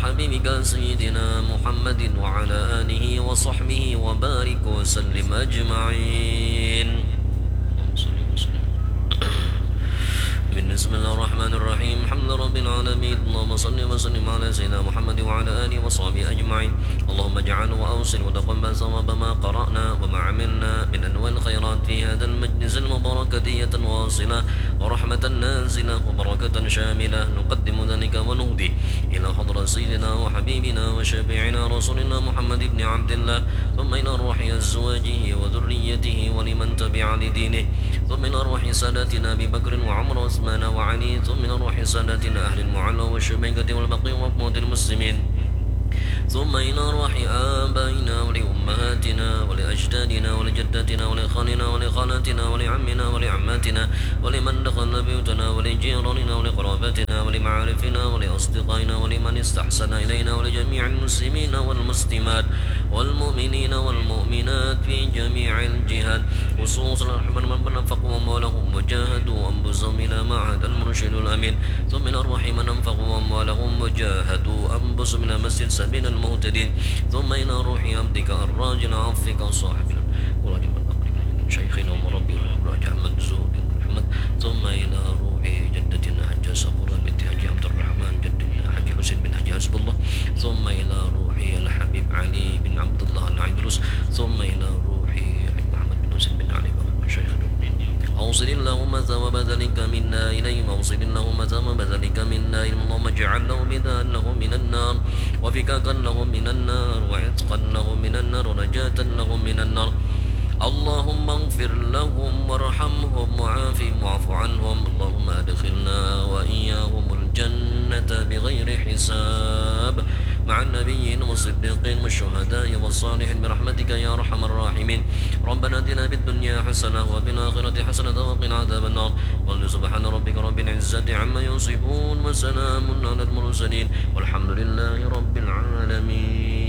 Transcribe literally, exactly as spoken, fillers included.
وحبيبك سيدنا محمد وعلى آله وصحبه وبارك وسلم أجمعين. بسم الله الرحمن الرحيم الحمد رب العالمين اللهم صل وسلم على سيدنا محمد وعلى آله وصحبه أجمعين. اللهم اجعل وأوصل وتقبل ثواب ما قرأنا وما عملنا من أنواع الخيرات في هذا المجلس المبارك دية واصلة ورحمة نازلة وبركة شاملة. نقدم ذلك ونهدي إلى حضرة سيدنا وحبيبنا وشفيعنا رسولنا محمد بن عبد الله، ثم إلى أرواح أزواجه وذريته ولمن تبع لدينه، ثم إلى أرواح ساداتنا أبي بكر وعمر وعثمان وعلي، ثم من أرواح ساداتنا أهل المعلى والشبيكة والبقيع وأقوات المسلمين، ثم إلى أرواح آبائنا ولأمهاتنا ولأجدادنا ولجداتنا ولإخواننا ولخالاتنا ولعمنا ولعماتنا ولمن دخل بيوتنا ولجيراننا ولقراباتنا ولمعارفنا ولأصدقائنا ولمن استحسن إلينا ولجميع المسلمين والمسلمات والمؤمنين والمؤمنات في جميع الجهات، خصوصا الرحمن من أنفقوا أموالهم وجاهدوا أنفسهم إلى معهد المرشد الأمين، ثم من أرواح من أنفقوا أموالهم وجاهدوا أنفسهم إلى مسجد سبيل المهتدين، ثم إلى روح عبدك الراجل عفك صاحب وراجل من أقرب من شيخنا ومربينا وراجع أحمد زهور محمد، ثم إلى روح جدتنا حجة صبورة بنت حجي عبد الرحمن جدنا حجي حسين بن حجي حسب الله، ثم إلى روح الحبيب علي بن عبد الله العيدروس، ثم إلى روح محمد بن حسين بن علي بن شيخنا. أوصل اللهم ثواب ذلك منا إليهم، أوصل اللهم ثواب ذلك منا إليهم، اللهم اجعل له بداء لهم من النار وفكاكا لهم من النار وعتقا لهم من النار ونجاة لهم من النار. اللهم اغفر لهم وارحمهم وعافهم واعف عنهم. اللهم أدخلنا وإياهم الجنة بغير حساب مع النبيين والصديقين والشهداء والصالحين برحمتك يا أرحم الراحمين. ربنا آتنا في الدنيا حسنة وفي الآخرة حسنة وقنا عذاب النار. قل سبحان ربك رب العزة عما يصفون وسلام على المرسلين والحمد لله رب العالمين.